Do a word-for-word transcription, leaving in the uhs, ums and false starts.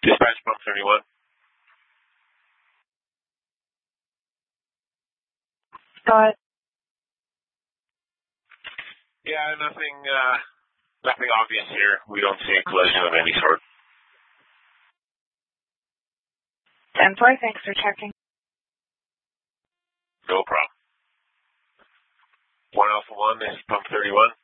Dispatch pump thirty-one. Go ahead. Yeah, nothing, uh, nothing obvious here. We don't see a collision of any sort. ten four, thanks for checking. No problem. One Alpha One, this is pump thirty-one.